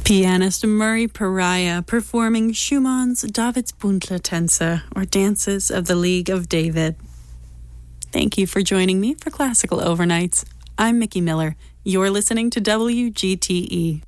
Pianist Murray Pariah performing Schumann's Davidsbundle-Tänze, or Dances of the League of David. Thank you for joining me for Classical Overnights. I'm Mickey Miller. You're listening to WGTE.